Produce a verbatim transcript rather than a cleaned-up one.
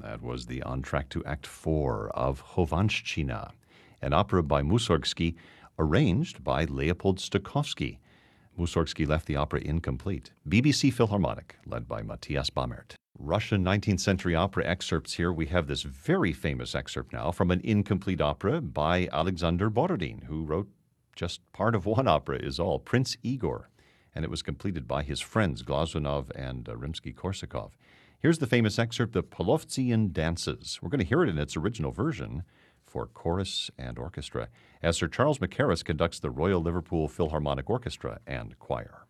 That was the entr'acte to Act Four of Chovanshchina, an opera by Mussorgsky, arranged by Leopold Stokowski. Mussorgsky left the opera incomplete. B B C Philharmonic, led by Matthias Bamert. Russian nineteenth century opera excerpts here. We have this very famous excerpt now from an incomplete opera by Alexander Borodin, who wrote just part of one opera is all, Prince Igor, and it was completed by his friends Glazunov and uh, Rimsky-Korsakov. Here's the famous excerpt, The Polovtsian Dances. We're going to hear it in its original version for chorus and orchestra, as Sir Charles Mackerras conducts the Royal Liverpool Philharmonic Orchestra and Choir.